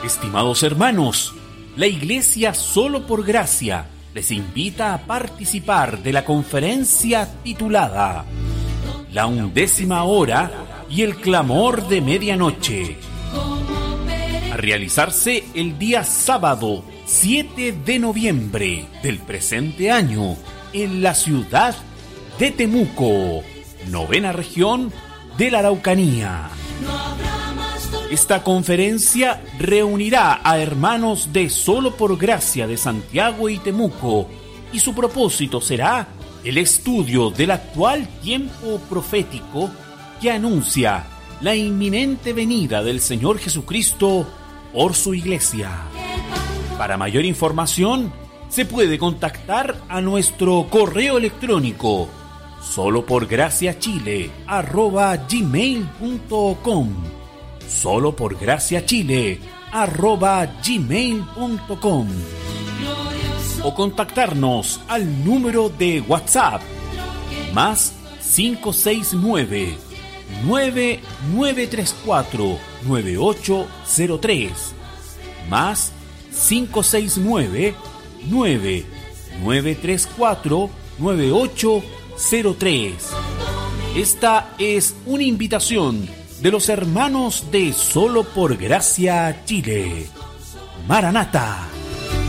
Estimados hermanos, la Iglesia Solo por Gracia les invita a participar de la conferencia titulada La 11ª hora y el clamor de medianoche, a realizarse el día sábado 7 de noviembre del presente año en la ciudad de Temuco, 9ª región de la Araucanía. Esta conferencia reunirá a hermanos de Solo por Gracia de Santiago y Temuco, y su propósito será el estudio del actual tiempo profético que anuncia la inminente venida del Señor Jesucristo por su Iglesia. Para mayor información, se puede contactar a nuestro correo electrónico soloporgraciachile@gmail.com, soloporgraciachile@gmail.com, o contactarnos al número de WhatsApp más 569 9934 9803 más 569 9934 9803. Esta es una invitación de los hermanos de Solo por Gracia Chile. Maranata.